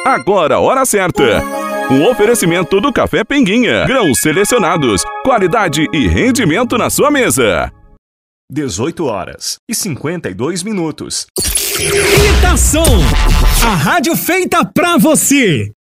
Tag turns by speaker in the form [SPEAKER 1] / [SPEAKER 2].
[SPEAKER 1] Agora a hora certa. Um oferecimento do Café Pinguinha. Grãos selecionados, qualidade e rendimento na sua mesa.
[SPEAKER 2] 18h52.
[SPEAKER 3] Imitação, a rádio feita pra você.